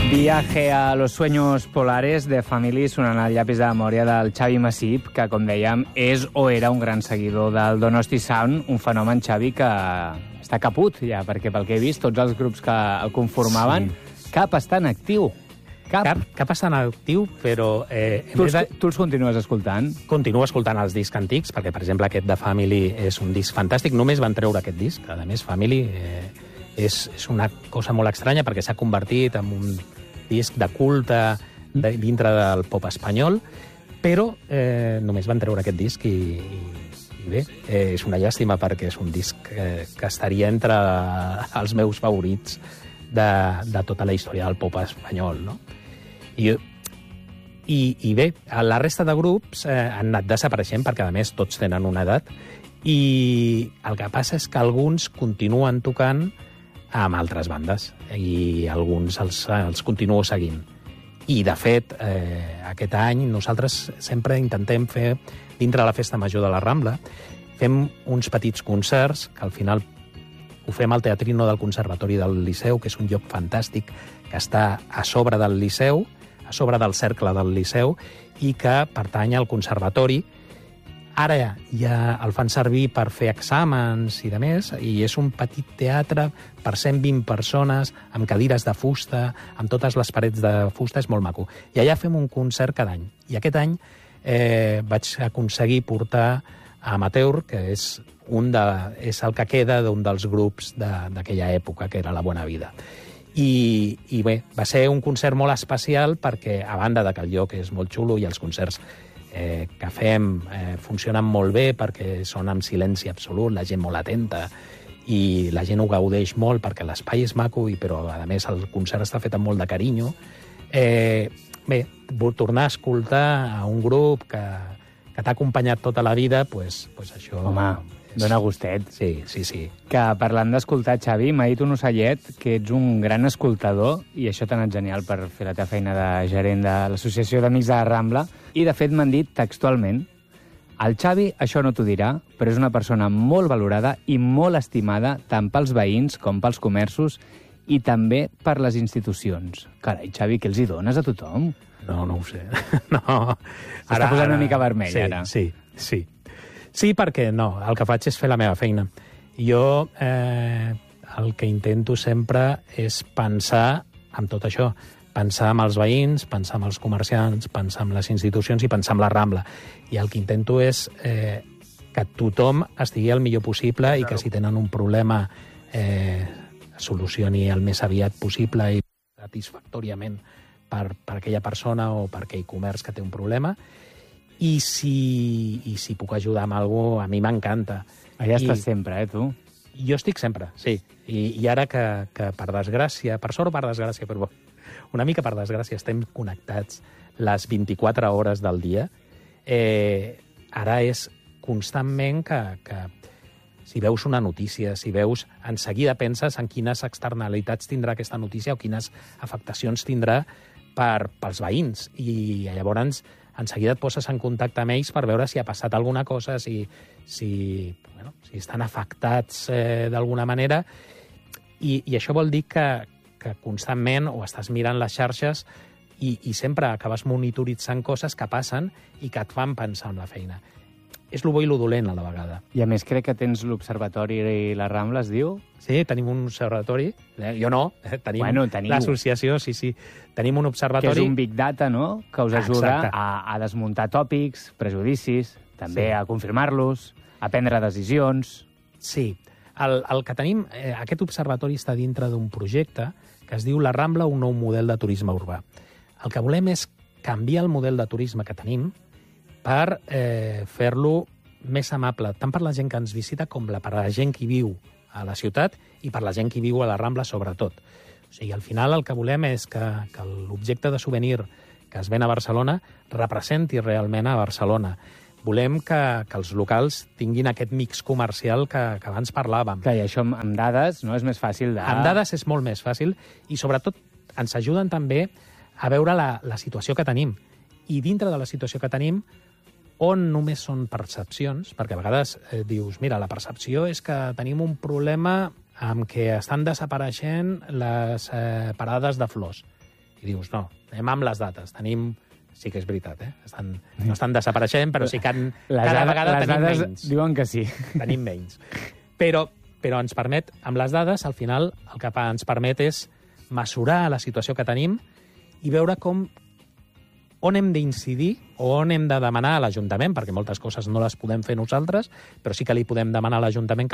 Viaje a los sueños polares de Family sonant el llapis de memòria del Xavi Massip, que, com dèiem, és o era un gran seguidor del Donosti Sound, un fenomen, Xavi, que està caput ja, perquè pel que he vist, tots els grups que el conformaven, cap està en actiu. Cap està en actiu, però... Tu els continues escoltant? Continuo escoltant els discs antics, perquè, per exemple, aquest de Family és un disc fantàstic. Només van treure aquest disc. A més, Family és una cosa molt estranya, perquè s'ha convertit en un disc de culte dintre del pop espanyol, però només van treure aquest disc i bé, és una llàstima perquè és un disc que estaria entre els meus favorits de tota la història del pop espanyol, no? I bé, la resta de grups han anat desapareixent perquè, a més, tots tenen una edat i el que passa és que alguns continuen tocant amb altres bandes i alguns els continuo seguint. I, de fet, aquest any nosaltres sempre intentem fer, dintre de la Festa Major de la Rambla, fem uns petits concerts, que al final ho fem al Teatrino del Conservatori del Liceu, que és un lloc fantàstic que està a sobre del Liceu, a sobre del cercle del Liceu, i que pertany al Conservatori. Ara ja el fan servir per fer exàmens i de més, i és un petit teatre per 120 persones, amb cadires de fusta, amb totes les parets de fusta, és molt maco. I allà fem un concert cada any. I aquest any vaig aconseguir portar a Amateur, que és el que queda d'un dels grups d'aquella època, que era La Buena Vida. I bé, va ser un concert molt especial perquè, a banda de que el lloc és molt xulo i els concerts que fem funcionen molt bé perquè són amb silenci absolut, la gent molt atenta i la gent ho gaudeix molt perquè l'espai és maco, però a més el concert està fet amb molt de carinyo. Bé, tornar a escoltar a un grup que t'ha acompanyat tota la vida, doncs això... Home, dona gustet. Sí. Que parlant d'escoltar, Xavi, m'ha dit un ocellet que ets un gran escoltador i això t'ha anat genial per fer la teva feina de gerent de l'Associació d'Amics de la Rambla. I, de fet, m'han dit textualment: el Xavi això no t'ho dirà, però és una persona molt valorada i molt estimada tant pels veïns com pels comerços i també per les institucions. Carai, Xavi, què els hi dones a tothom? No ho sé. No. S'està posant una mica vermell, ara. Sí. Sí, perquè no, el que faig és fer la meva feina. Jo el que intento sempre és pensar en tot això, pensar en els veïns, pensar en els comerciants, pensar en les institucions i pensar en la Rambla. I el que intento és que tothom estigui el millor possible i que si tenen un problema solucioni el més aviat possible i satisfactòriament per aquella persona o per aquell comerç que té un problema. I si puc ajudar amb alguna cosa, a mi m'encanta. Allà estàs sempre, tu? Jo estic sempre, sí. I ara que per desgràcia, per sort o per desgràcia, però una mica per desgràcia, estem connectats les 24 hores del dia, ara és constantment que si veus una notícia, si veus, en seguida penses en quines externalitats tindrà aquesta notícia o quines afectacions tindrà pels veïns. I llavors en seguida et poses en contacte amb ells per veure si ha passat alguna cosa, si estan afectats d'alguna manera. I això vol dir que constantment o estàs mirant les xarxes i sempre acabes monitoritzant coses que passen i que et fan pensar en la feina. És lo bo i lo dolent, a la vegada. I a més crec que tens l'Observatori i la Rambla, es diu? Sí, tenim un observatori. Jo no, tenim l'associació, sí. Tenim un observatori... Que és un big data, no?, que us ajuda a desmuntar tòpics, prejudicis, també a confirmar-los, a prendre decisions... Sí. El que tenim, aquest observatori està dintre d'un projecte que es diu La Rambla, un nou model de turisme urbà. El que volem és canviar el model de turisme que tenim per fer-lo més amable, tant per la gent que ens visita com per la gent que viu a la ciutat i per la gent que viu a la Rambla, sobretot. O sigui, al final el que volem és que l'objecte de souvenir que es ven a Barcelona representi realment a Barcelona. Volem que els locals tinguin aquest mix comercial que abans parlàvem. Clar, i això amb dades no és més fàcil de... Amb dades és molt més fàcil i, sobretot, ens ajuden també a veure la situació que tenim. I dintre de la situació que tenim, on només són percepcions, perquè a vegades dius, mira, la percepció és que tenim un problema amb què estan desapareixent les parades de flors. I dius, no, anem amb les dades. Tenim... Sí que és veritat, no estan desapareixent, però sí que cada vegada tenim menys. Les dades diuen que sí. Tenim menys. Però ens permet, amb les dades, al final, el que ens permet és mesurar la situació que tenim i veure on hem d'incidir o on hem de demanar a l'Ajuntament, perquè moltes coses no les podem fer nosaltres, però sí que li podem demanar a l'Ajuntament